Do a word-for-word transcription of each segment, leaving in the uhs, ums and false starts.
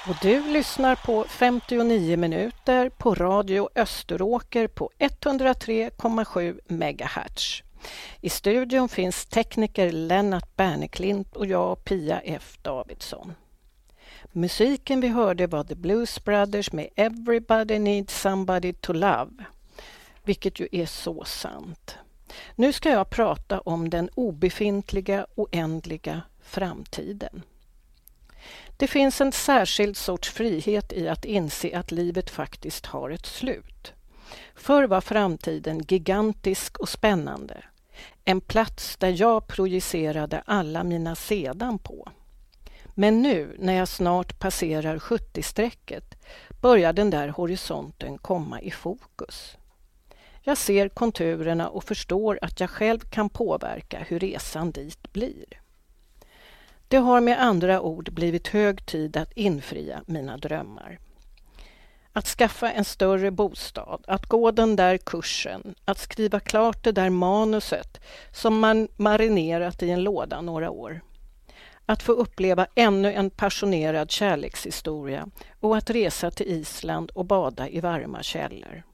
Och du lyssnar på femtionio minuter på Radio Österåker på etthundratre komma sju megahertz. I studion finns tekniker Lennart Berneklint och jag, Pia F. Davidsson. Musiken vi hörde var The Blues Brothers med Everybody Needs Somebody to Love, vilket ju är så sant. Nu ska jag prata om den obefintliga, oändliga framtiden. Det finns en särskild sorts frihet i att inse att livet faktiskt har ett slut. Förr var framtiden gigantisk och spännande. En plats där jag projicerade alla mina sedan på. Men nu, när jag snart passerar sjuttio-strecket, börjar den där horisonten komma i fokus. Jag ser konturerna och förstår att jag själv kan påverka hur resan dit blir. Det har med andra ord blivit hög tid att infria mina drömmar. Att skaffa en större bostad, att gå den där kursen, att skriva klart det där manuset som man marinerat i en låda några år. Att få uppleva ännu en passionerad kärlekshistoria och att resa till Island och bada i varma källor.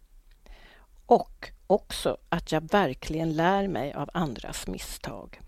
Och också att jag verkligen lär mig av andras misstag.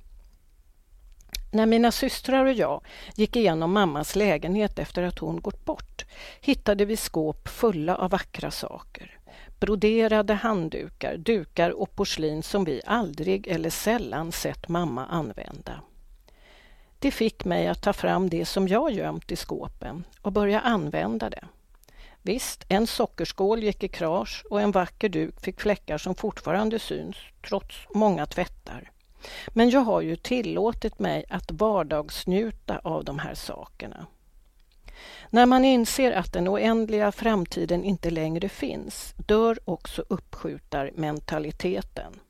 När mina systrar och jag gick igenom mammas lägenhet efter att hon gått bort hittade vi skåp fulla av vackra saker. Broderade handdukar, dukar och porslin som vi aldrig eller sällan sett mamma använda. Det fick mig att ta fram det som jag gömt i skåpen och börja använda det. Visst, en sockerskål gick i krasch och en vacker duk fick fläckar som fortfarande syns trots många tvättar. Men jag har ju tillåtit mig att vardagsnjuta av de här sakerna. När man inser att den oändliga framtiden inte längre finns, dör också uppskjutarmentaliteten.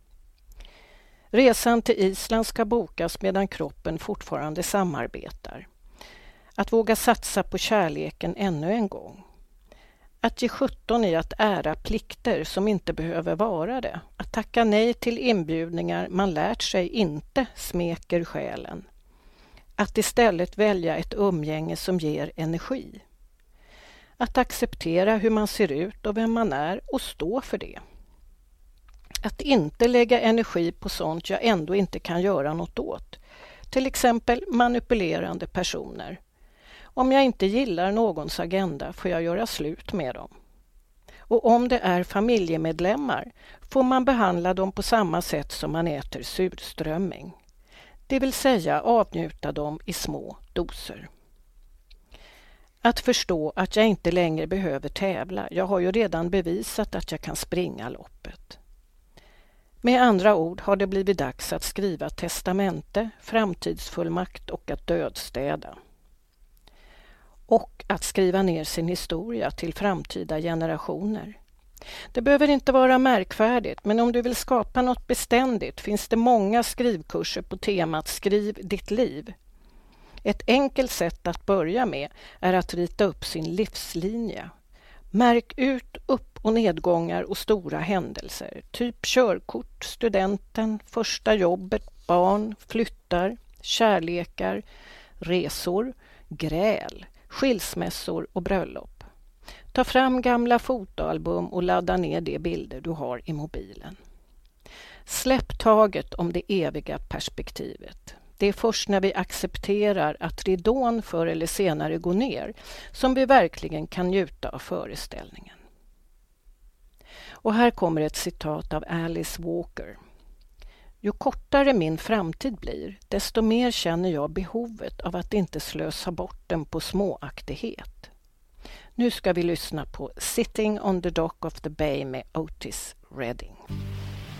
Resan till Island ska bokas medan kroppen fortfarande samarbetar. Att våga satsa på kärleken ännu en gång. Att ge sjutton i att ära plikter som inte behöver vara det. Att tacka nej till inbjudningar man lärt sig inte smeker själen. Att istället välja ett umgänge som ger energi. Att acceptera hur man ser ut och vem man är och stå för det. Att inte lägga energi på sånt jag ändå inte kan göra något åt. Till exempel manipulerande personer. Om jag inte gillar någons agenda får jag göra slut med dem. Och om det är familjemedlemmar får man behandla dem på samma sätt som man äter surströmming. Det vill säga avnjuta dem i små doser. Att förstå att jag inte längre behöver tävla. Jag har ju redan bevisat att jag kan springa loppet. Med andra ord har det blivit dags att skriva testamente, framtidsfullmakt och att dödstäda. Och att skriva ner sin historia till framtida generationer. Det behöver inte vara märkvärdigt, men om du vill skapa något beständigt finns det många skrivkurser på temat Skriv ditt liv. Ett enkelt sätt att börja med är att rita upp sin livslinje. Märk ut upp- och nedgångar och stora händelser, typ körkort, studenten, första jobbet, barn, flyttar, kärlekar, resor, gräl, skilsmässor och bröllop. Ta fram gamla fotoalbum och ladda ner de bilder du har i mobilen. Släpp taget om det eviga perspektivet. Det är först när vi accepterar att ridån förr eller senare går ner som vi verkligen kan njuta av föreställningen. Och här kommer ett citat av Alice Walker. Ju kortare min framtid blir, desto mer känner jag behovet av att inte slösa bort den på småaktighet. Nu ska vi lyssna på Sitting on the Dock of the Bay med Otis Redding.